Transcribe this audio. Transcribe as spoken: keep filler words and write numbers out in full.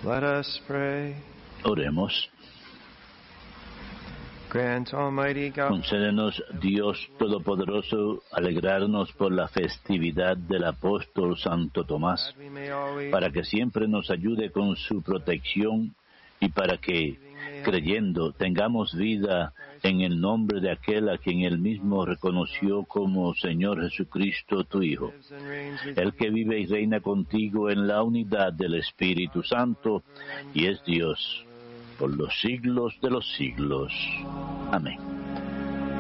Let us pray. Oremos. Grant, Almighty God, Concédenos, Dios Todopoderoso, alegrarnos por la festividad del apóstol Santo Tomás, that we may always para que siempre nos ayude con su protección y para que, creyendo, tengamos vida en el nombre de aquel a quien él mismo reconoció como Señor Jesucristo, tu Hijo, lives and reigns with el que vive y reina contigo en la unidad del Espíritu Santo y es Dios por los siglos de los siglos. Amén.